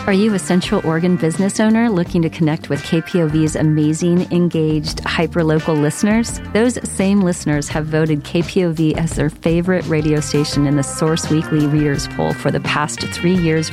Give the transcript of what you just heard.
Are you a Central Oregon business owner looking to connect with KPOV's amazing, engaged, hyperlocal listeners? Those same listeners have voted KPOV as their favorite radio station in the Source Weekly Readers Poll for the past 3 years